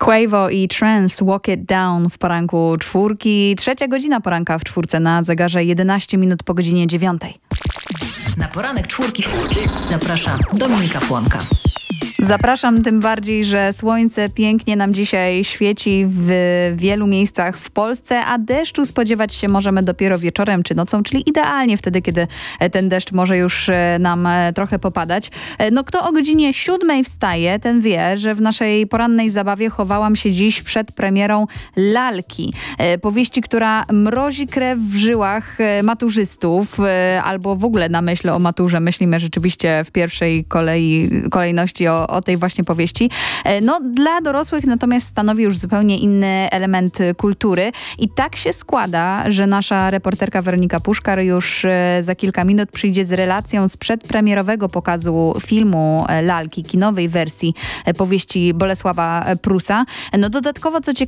Quavo i Trance, Walk It Down w poranku czwórki. 3:00 poranka w czwórce na zegarze, 11 minut po godzinie 9. Na poranek czwórki zapraszam Dominika Płonka. Zapraszam tym bardziej, że słońce pięknie nam dzisiaj świeci w wielu miejscach w Polsce, a deszczu spodziewać się możemy dopiero wieczorem czy nocą, czyli idealnie wtedy, kiedy ten deszcz może już nam trochę popadać. No kto o godzinie 7 wstaje, ten wie, że w naszej porannej zabawie chowałam się dziś przed premierą Lalki. Powieści, która mrozi krew w żyłach maturzystów, albo w ogóle na myśl o maturze myślimy rzeczywiście w pierwszej kolejności o tej właśnie powieści. No, dla dorosłych natomiast stanowi już zupełnie inny element kultury i tak się składa, że nasza reporterka Weronika Puszkar już za kilka minut przyjdzie z relacją z przedpremierowego pokazu filmu Lalki, kinowej wersji powieści Bolesława Prusa. No dodatkowo, co ciekawe,